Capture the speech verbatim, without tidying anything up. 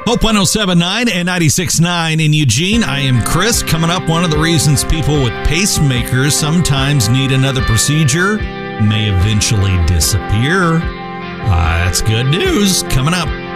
Hope one oh seven point nine and ninety-six point nine in Eugene. I am Chris. Coming up, one of the reasons people with pacemakers sometimes need another procedure may eventually disappear. Uh, that's good news. Coming up.